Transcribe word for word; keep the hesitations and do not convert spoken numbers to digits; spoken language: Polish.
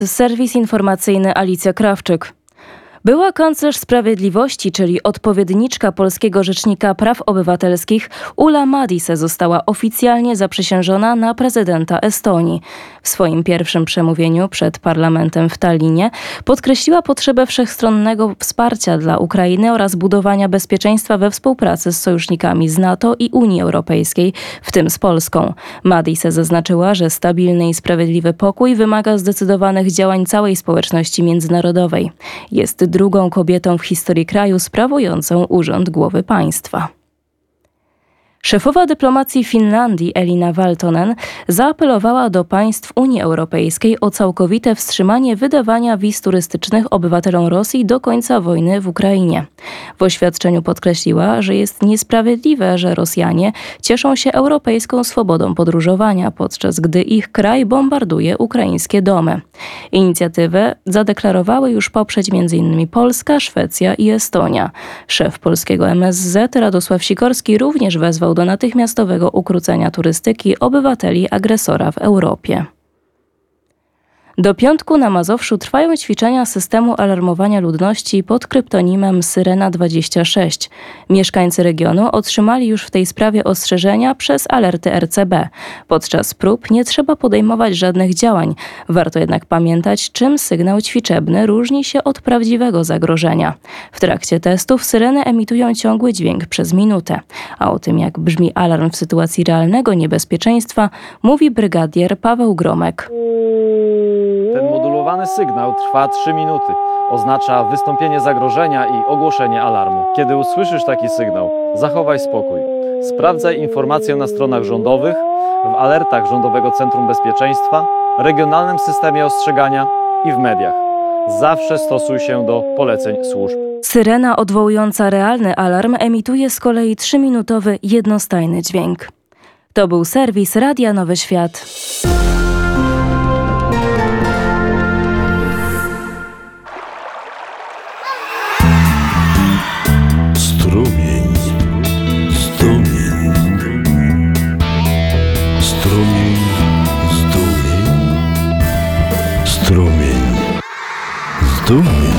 Serwis informacyjny Alicja Krawczyk. Była kanclerz sprawiedliwości, czyli odpowiedniczka polskiego rzecznika praw obywatelskich, Ula Madise została oficjalnie zaprzysiężona na prezydenta Estonii. W swoim pierwszym przemówieniu przed parlamentem w Tallinie podkreśliła potrzebę wszechstronnego wsparcia dla Ukrainy oraz budowania bezpieczeństwa we współpracy z sojusznikami z NATO i Unii Europejskiej, w tym z Polską. Madise zaznaczyła, że stabilny i sprawiedliwy pokój wymaga zdecydowanych działań całej społeczności międzynarodowej. Jest drugą kobietą w historii kraju sprawującą urząd głowy państwa. Szefowa dyplomacji Finlandii Elina Valtonen zaapelowała do państw Unii Europejskiej o całkowite wstrzymanie wydawania wiz turystycznych obywatelom Rosji do końca wojny w Ukrainie. W oświadczeniu podkreśliła, że jest niesprawiedliwe, że Rosjanie cieszą się europejską swobodą podróżowania, podczas gdy ich kraj bombarduje ukraińskie domy. Inicjatywę zadeklarowały już poprzeć m.in. Polska, Szwecja i Estonia. Szef polskiego M S Z Radosław Sikorski również wezwał do natychmiastowego ukrócenia turystyki obywateli agresora w Europie. Do piątku na Mazowszu trwają ćwiczenia systemu alarmowania ludności pod kryptonimem Syrena dwadzieścia sześć. Mieszkańcy regionu otrzymali już w tej sprawie ostrzeżenia przez alerty R C B. Podczas prób nie trzeba podejmować żadnych działań. Warto jednak pamiętać, czym sygnał ćwiczebny różni się od prawdziwego zagrożenia. W trakcie testów syreny emitują ciągły dźwięk przez minutę. A o tym, jak brzmi alarm w sytuacji realnego niebezpieczeństwa, mówi brygadier Paweł Gromek. Ten modulowany sygnał trwa trzy minuty. Oznacza wystąpienie zagrożenia i ogłoszenie alarmu. Kiedy usłyszysz taki sygnał, zachowaj spokój. Sprawdzaj informacje na stronach rządowych, w alertach Rządowego Centrum Bezpieczeństwa, regionalnym systemie ostrzegania i w mediach. Zawsze stosuj się do poleceń służb. Syrena odwołująca realny alarm emituje z kolei trzyminutowy jednostajny dźwięk. To był serwis Radia Nowy Świat. Strumień, strumień, strumień, zdumień, strumień, zdumień.